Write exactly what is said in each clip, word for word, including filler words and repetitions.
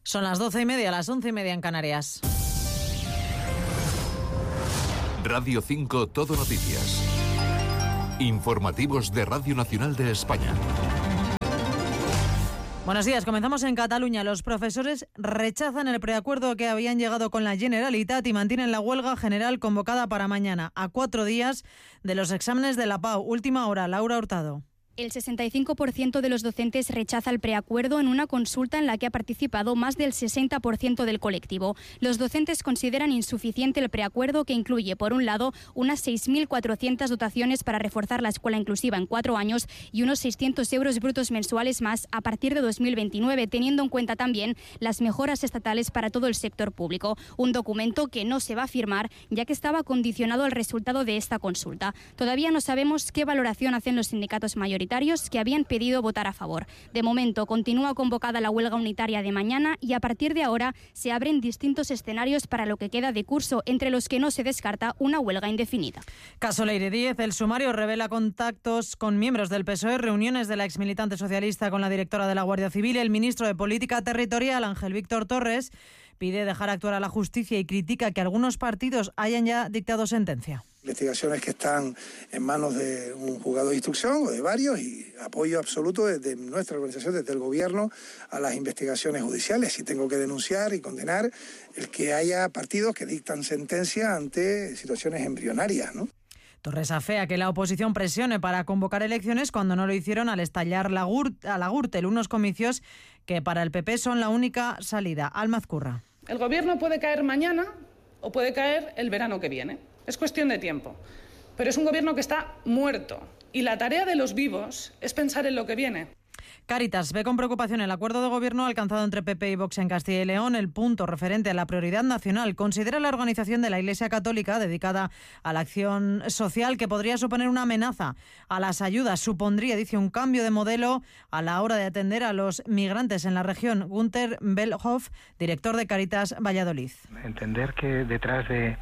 Son las doce y media, las once y media en Canarias. Radio cinco Todo Noticias. Informativos de Radio Nacional de España. Buenos días, comenzamos en Cataluña. Los profesores rechazan el preacuerdo que habían llegado con la Generalitat y mantienen la huelga general convocada para mañana, a cuatro días de los exámenes de la P A U. Última hora, Laura Hurtado. El sesenta y cinco por ciento de los docentes rechaza el preacuerdo en una consulta en la que ha participado más del sesenta por ciento del colectivo. Los docentes consideran insuficiente el preacuerdo, que incluye, por un lado, unas seis mil cuatrocientas dotaciones para reforzar la escuela inclusiva en cuatro años y unos seiscientos euros brutos mensuales más a partir de dos mil veintinueve, teniendo en cuenta también las mejoras estatales para todo el sector público. Un documento que no se va a firmar, ya que estaba condicionado al resultado de esta consulta. Todavía no sabemos qué valoración hacen los sindicatos mayoritarios que habían pedido votar a favor. De momento, continúa convocada la huelga unitaria de mañana y a partir de ahora se abren distintos escenarios para lo que queda de curso, entre los que no se descarta una huelga indefinida. Caso Leire Díez, el sumario revela contactos con miembros del P S O E, reuniones de la exmilitante socialista con la directora de la Guardia Civil. El ministro de Política Territorial, Ángel Víctor Torres, pide dejar actuar a la justicia y critica que algunos partidos hayan ya dictado sentencia. Investigaciones que están en manos de un juzgado de instrucción o de varios, y apoyo absoluto desde nuestra organización, desde el gobierno, a las investigaciones judiciales. Y tengo que denunciar y condenar el que haya partidos que dictan sentencia ante situaciones embrionarias, ¿no? Torres afea que la oposición presione para convocar elecciones cuando no lo hicieron al estallar la Gurt, a la Gürtel, unos comicios que para el P P son la única salida. Alma Azcurra. El gobierno puede caer mañana o puede caer el verano que viene. Es cuestión de tiempo. Pero es un gobierno que está muerto. Y la tarea de los vivos es pensar en lo que viene. Cáritas ve con preocupación el acuerdo de gobierno alcanzado entre P P y Vox en Castilla y León. El punto referente a la prioridad nacional considera la organización de la Iglesia Católica dedicada a la acción social que podría suponer una amenaza a las ayudas. Supondría, dice, un cambio de modelo a la hora de atender a los migrantes en la región. Günter Bellhoff, director de Cáritas Valladolid. Entender que detrás de...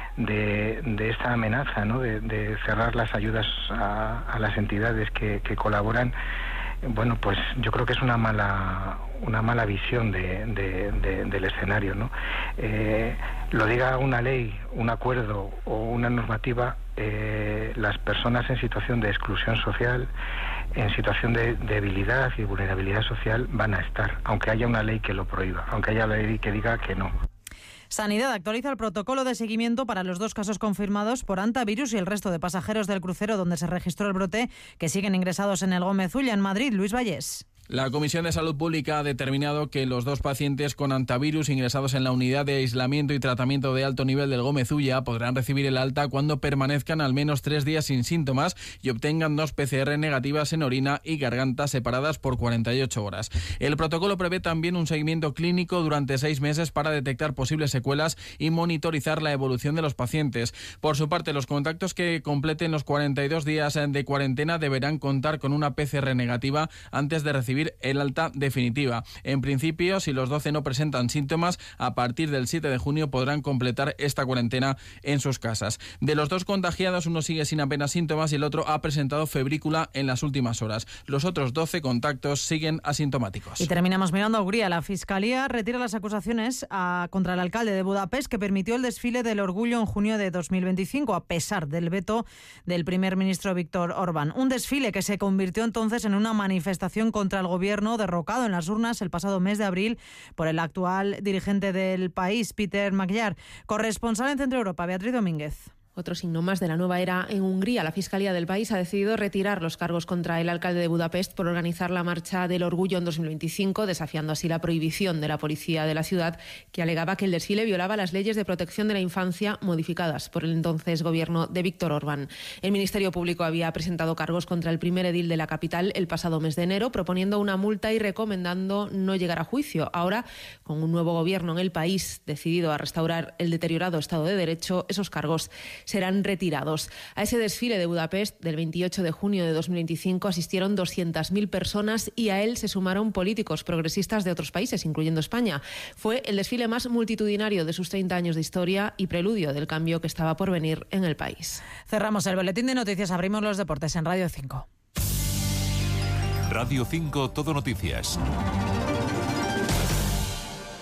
De, de esta amenaza, ¿no? de, de cerrar las ayudas a, a las entidades que, que colaboran, bueno, pues yo creo que es una mala una mala visión de, de, de, del escenario, ¿no? Eh, lo diga una ley, un acuerdo o una normativa, eh, las personas en situación de exclusión social, en situación de debilidad y vulnerabilidad social van a estar, aunque haya una ley que lo prohíba, aunque haya una ley que diga que no. Sanidad actualiza el protocolo de seguimiento para los dos casos confirmados por hantavirus y el resto de pasajeros del crucero donde se registró el brote, que siguen ingresados en el Gómez Ulla, en Madrid. Luis Vallés. La Comisión de Salud Pública ha determinado que los dos pacientes con hantavirus ingresados en la unidad de aislamiento y tratamiento de alto nivel del Gómez Ulla podrán recibir el alta cuando permanezcan al menos tres días sin síntomas y obtengan dos P C R negativas en orina y garganta separadas por cuarenta y ocho horas. El protocolo prevé también un seguimiento clínico durante seis meses para detectar posibles secuelas y monitorizar la evolución de los pacientes. Por su parte, los contactos que completen los cuarenta y dos días de cuarentena deberán contar con una P C R negativa antes de recibir el alta definitiva. En principio, si los doce no presentan síntomas, a partir del siete de junio podrán completar esta cuarentena en sus casas. De los dos contagiados, uno sigue sin apenas síntomas y el otro ha presentado febrícula en las últimas horas. Los otros doce contactos siguen asintomáticos. Y terminamos mirando a Hungría. La Fiscalía retira las acusaciones a, contra el alcalde de Budapest, que permitió el desfile del orgullo en junio de dos mil veinticinco, a pesar del veto del primer ministro Viktor Orbán. Un desfile que se convirtió entonces en una manifestación contra el gobierno, derrocado en las urnas el pasado mes de abril por el actual dirigente del país, Peter Magyar. Corresponsal en Centro Europa, Beatriz Domínguez. Otro signo más de la nueva era en Hungría. La Fiscalía del país ha decidido retirar los cargos contra el alcalde de Budapest por organizar la Marcha del Orgullo en dos mil veinticinco, desafiando así la prohibición de la policía de la ciudad, que alegaba que el desfile violaba las leyes de protección de la infancia modificadas por el entonces gobierno de Viktor Orbán. El Ministerio Público había presentado cargos contra el primer edil de la capital el pasado mes de enero, proponiendo una multa y recomendando no llegar a juicio. Ahora, con un nuevo gobierno en el país decidido a restaurar el deteriorado Estado de Derecho, esos cargos serán retirados. A ese desfile de Budapest del veintiocho de junio de dos mil veinticinco asistieron doscientas mil personas y a él se sumaron políticos progresistas de otros países, incluyendo España. Fue el desfile más multitudinario de sus treinta años de historia y preludio del cambio que estaba por venir en el país. Cerramos el boletín de noticias, abrimos los deportes en Radio cinco. Radio cinco Todo Noticias.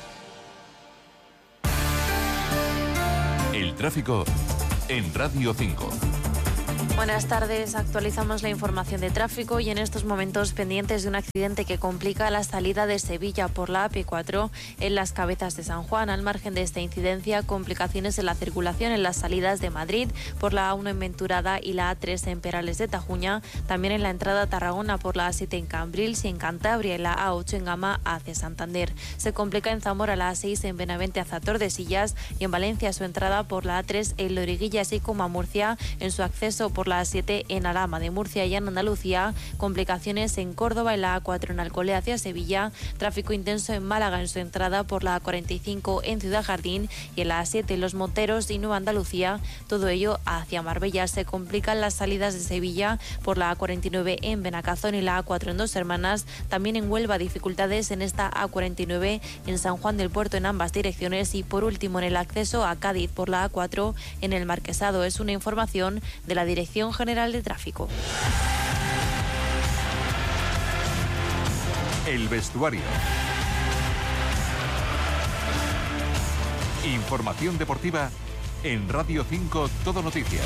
tráfico en Radio cinco. Buenas tardes, actualizamos la información de tráfico y en estos momentos pendientes de un accidente que complica la salida de Sevilla por la A P cuatro en las Cabezas de San Juan. Al margen de esta incidencia, complicaciones en la circulación en las salidas de Madrid por la A uno en Venturada y la A tres en Perales de Tajuña, también en la entrada a Tarragona por la A siete en Cambrils y en Cantabria y la A ocho en Gama hacia Santander. Se complica en Zamora la A seis en Benavente hacia Tordesillas y en Valencia su entrada por la A tres en Loriguilla, así como a Murcia en su acceso por la A siete en Alhama de Murcia y en Andalucía, complicaciones en Córdoba en la A cuatro en Alcolea hacia Sevilla, tráfico intenso en Málaga en su entrada por la A cuarenta y cinco en Ciudad Jardín y en la A siete en Los Monteros y Nueva Andalucía, todo ello hacia Marbella. Se complican las salidas de Sevilla por la A cuarenta y nueve en Benacazón y la A cuatro en Dos Hermanas, también en Huelva dificultades en esta A cuarenta y nueve en San Juan del Puerto en ambas direcciones y por último en el acceso a Cádiz por la A cuatro en el Marquesado. Es una información de la Dirección General de Tráfico. El vestuario. Información deportiva en Radio cinco Todo Noticias.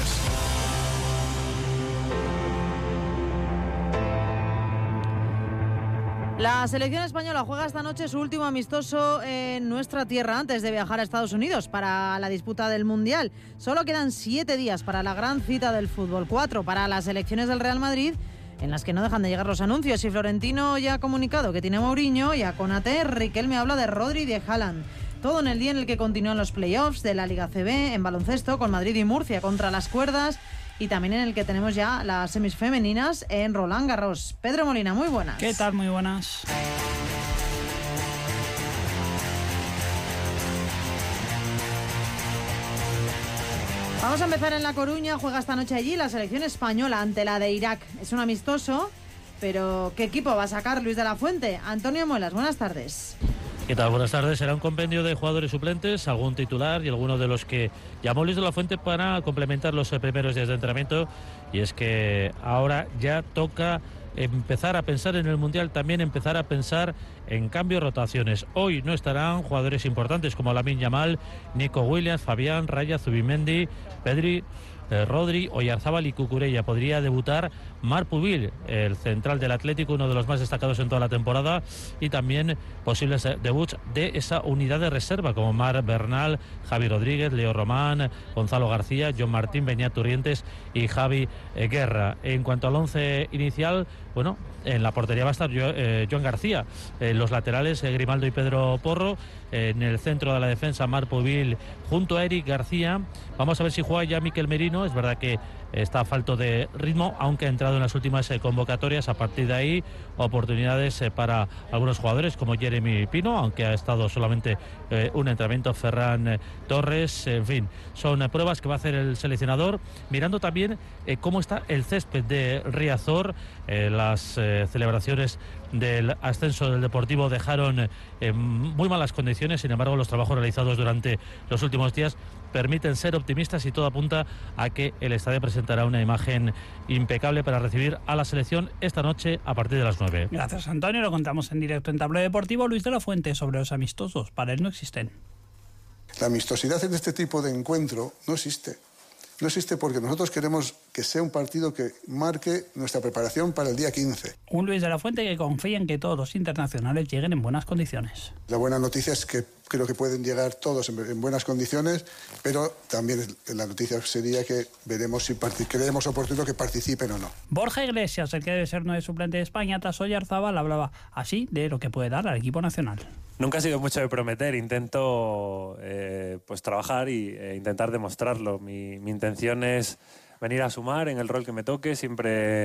La selección española juega esta noche su último amistoso en nuestra tierra antes de viajar a Estados Unidos para la disputa del Mundial. Solo quedan siete días para la gran cita del fútbol, cuatro para las elecciones del Real Madrid, en las que no dejan de llegar los anuncios. Y Florentino ya ha comunicado que tiene a Mourinho y a Konaté. Riquelme habla de Rodri y de Haaland. Todo en el día en el que continúan los playoffs de la Liga C B en baloncesto con Madrid y Murcia contra las cuerdas. Y también en el que tenemos ya las semis femeninas en Roland Garros. Pedro Molina, muy buenas. ¿Qué tal? Muy buenas. Vamos a empezar en La Coruña. Juega esta noche allí la selección española ante la de Irak. Es un amistoso, pero ¿qué equipo va a sacar Luis de la Fuente? Antonio Muelas, buenas tardes. ¿Qué tal? Buenas tardes. Será un compendio de jugadores suplentes, algún titular y algunos de los que llamó Luis de la Fuente para complementar los primeros días de entrenamiento. Y es que ahora ya toca empezar a pensar en el Mundial, también empezar a pensar en cambios, rotaciones. Hoy no estarán jugadores importantes como Lamine Yamal, Nico Williams, Fabián, Raya, Zubimendi, Pedri, eh, Rodri, Oyarzábal y Cucurella. Podría debutar Marc Pubil, el central del Atlético, uno de los más destacados en toda la temporada, y también posibles debuts de esa unidad de reserva como Marc Bernal, Javi Rodríguez, Leo Román, Gonzalo García, John Martín, Beñat Turrientes y Javi eh, Guerra. En cuanto al once inicial, bueno, en la portería va a estar eh, Joan García, en los laterales eh, Grimaldo y Pedro Porro, eh, en el centro de la defensa Marc Pubil junto a Eric García. Vamos a ver si juega ya Mikel Merino. Es verdad que está a falto de ritmo, aunque ha entrado en las últimas eh, convocatorias. A partir de ahí, oportunidades eh, para algunos jugadores como Jeremy Pino, aunque ha estado solamente eh, un entrenamiento, Ferran eh, Torres. En fin, son eh, pruebas que va a hacer el seleccionador, mirando también eh, cómo está el césped de Riazor. Eh, las eh, celebraciones del ascenso del Deportivo dejaron en muy malas condiciones. Sin embargo, los trabajos realizados durante los últimos días permiten ser optimistas y todo apunta a que el estadio presentará una imagen impecable para recibir a la selección esta noche a partir de las nueve. Gracias, Antonio. Lo contamos en directo en Tablero Deportivo. Luis de la Fuente sobre los amistosos. Para él no existen. La amistosidad en este tipo de encuentro no existe. No existe porque nosotros queremos que sea un partido que marque nuestra preparación para el día quince. Un Luis de la Fuente que confía en que todos los internacionales lleguen en buenas condiciones. La buena noticia es que creo que pueden llegar todos en buenas condiciones, pero también la noticia sería que veremos si creemos oportuno que participen o no. Borja Iglesias, el que debe ser nuevo suplente de España tras Oyarzábal, hablaba así de lo que puede dar al equipo nacional. Nunca ha sido mucho de prometer, intento eh, pues trabajar y eh, intentar demostrarlo. Mi, mi intención es venir a sumar en el rol que me toque, siempre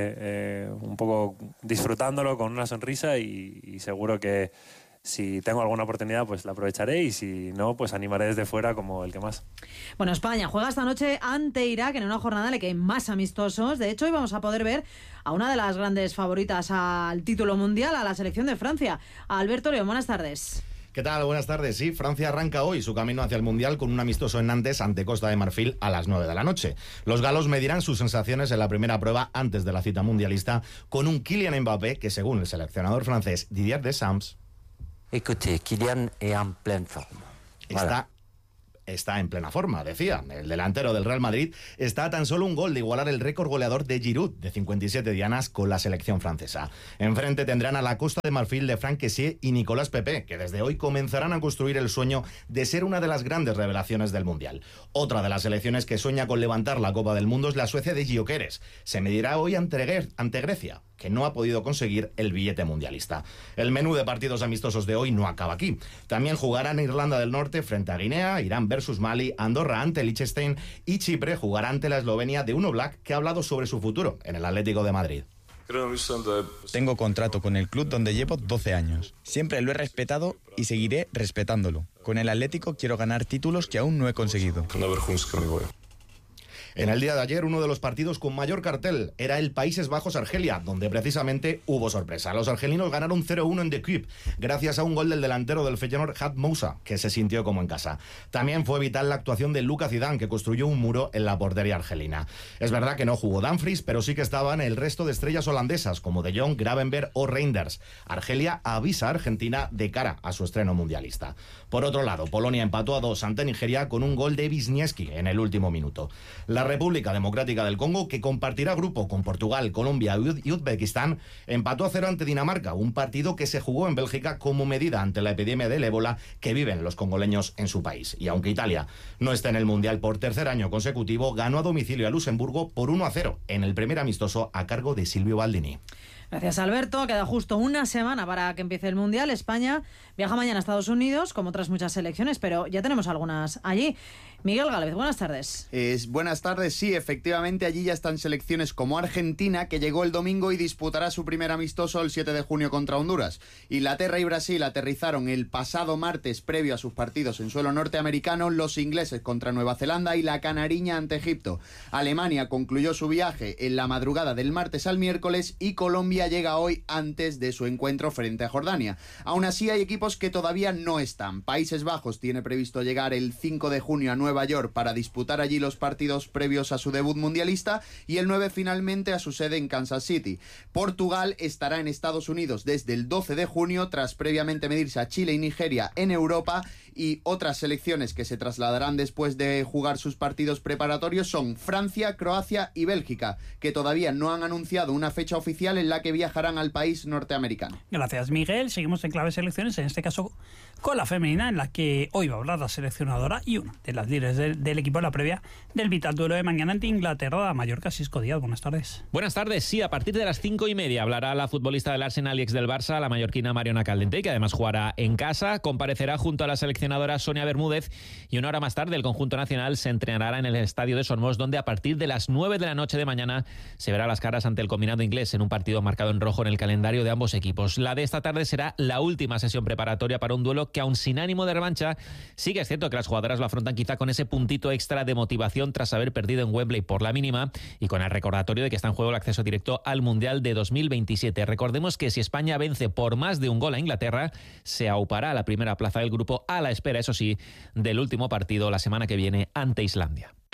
eh, un poco disfrutándolo con una sonrisa y, y seguro que si tengo alguna oportunidad pues la aprovecharé y si no pues animaré desde fuera como el que más. Bueno, España juega esta noche ante Irak en una jornada en la que hay más amistosos. De hecho, hoy vamos a poder ver a una de las grandes favoritas al título mundial, a la selección de Francia. Alberto León, buenas tardes. ¿Qué tal? Buenas tardes. Sí, Francia arranca hoy su camino hacia el Mundial con un amistoso en Nantes ante Costa de Marfil a las nueve de la noche. Los galos medirán sus sensaciones en la primera prueba antes de la cita mundialista con un Kylian Mbappé que, según el seleccionador francés Didier Deschamps, Écoutez, Kylian est en pleine forme. Está Voilà. está en plena forma, decía. El delantero del Real Madrid está a tan solo un gol de igualar el récord goleador de Giroud, de cincuenta y siete dianas, con la selección francesa. Enfrente tendrán a la Costa de Marfil de Franck Kessié y Nicolas Pepe, que desde hoy comenzarán a construir el sueño de ser una de las grandes revelaciones del Mundial. Otra de las selecciones que sueña con levantar la Copa del Mundo es la Suecia de Gyökeres. Se medirá hoy ante, ante Grecia, que no ha podido conseguir el billete mundialista. El menú de partidos amistosos de hoy no acaba aquí. También jugarán Irlanda del Norte frente a Guinea, Irán versus Mali, Andorra ante Liechtenstein y Chipre jugará ante la Eslovenia de Uno Black, que ha hablado sobre su futuro en el Atlético de Madrid. Tengo contrato con el club donde llevo doce años. Siempre lo he respetado y seguiré respetándolo. Con el Atlético quiero ganar títulos que aún no he conseguido. En el día de ayer, uno de los partidos con mayor cartel era el Países Bajos-Argelia, donde precisamente hubo sorpresa. Los argelinos ganaron cero uno en The Kuip, gracias a un gol del delantero del Feyenoord, Had Moussa, que se sintió como en casa. También fue vital la actuación de Lucas Zidane, que construyó un muro en la portería argelina. Es verdad que no jugó Dumfries, pero sí que estaban el resto de estrellas holandesas, como De Jong, Gravenberch o Reinders. Argelia avisa a Argentina de cara a su estreno mundialista. Por otro lado, Polonia empató a dos ante Nigeria con un gol de Wisniewski en el último minuto. La República Democrática del Congo, que compartirá grupo con Portugal, Colombia y Uzbekistán, empató a cero ante Dinamarca, un partido que se jugó en Bélgica como medida ante la epidemia del ébola que viven los congoleños en su país. Y aunque Italia no está en el Mundial por tercer año consecutivo, ganó a domicilio a Luxemburgo por uno a cero en el primer amistoso a cargo de Silvio Baldini. Gracias, Alberto. Queda justo una semana para que empiece el Mundial. España viaja mañana a Estados Unidos, como otras muchas selecciones, pero ya tenemos algunas allí. Miguel Gálvez, buenas tardes. Es, buenas tardes, sí, efectivamente, allí ya están selecciones como Argentina, que llegó el domingo y disputará su primer amistoso el siete de junio contra Honduras. Inglaterra y Brasil aterrizaron el pasado martes previo a sus partidos en suelo norteamericano, los ingleses contra Nueva Zelanda y la canariña ante Egipto. Alemania concluyó su viaje en la madrugada del martes al miércoles y Colombia llega hoy antes de su encuentro frente a Jordania. Aún así hay equipos que todavía no están. Países Bajos tiene previsto llegar el cinco de junio a Nueva York para disputar allí los partidos previos a su debut mundialista y el nueve finalmente a su sede en Kansas City. Portugal estará en Estados Unidos desde el doce de junio tras previamente medirse a Chile y Nigeria en Europa, y otras selecciones que se trasladarán después de jugar sus partidos preparatorios son Francia, Croacia y Bélgica, que todavía no han anunciado una fecha oficial en la que viajarán al país norteamericano. Gracias, Miguel. Seguimos en clave selecciones, en este caso con la femenina, en la que hoy va a hablar la seleccionadora y una de las líderes del, del equipo en la previa del vital duelo de mañana ante Inglaterra, la Mallorca. Sisco Díaz, buenas tardes. Buenas tardes, sí, a partir de las cinco y media hablará la futbolista del Arsenal y ex del Barça, la mallorquina Mariona Caldentey, que además jugará en casa, comparecerá junto a la seleccionadora Sonia Bermúdez, y una hora más tarde el conjunto nacional se entrenará en el estadio de Somos, donde a partir de las nueve de la noche de mañana se verá las caras ante el combinado inglés en un partido marcado en rojo en el calendario de ambos equipos. La de esta tarde será la última sesión preparatoria para un duelo que, aun sin ánimo de revancha, sí que es cierto que las jugadoras lo afrontan quizá con ese puntito extra de motivación tras haber perdido en Wembley por la mínima y con el recordatorio de que está en juego el acceso directo al Mundial de dos mil veintisiete. Recordemos que si España vence por más de un gol a Inglaterra, se aupará a la primera plaza del grupo, a la espera, eso sí, del último partido la semana que viene ante Islandia.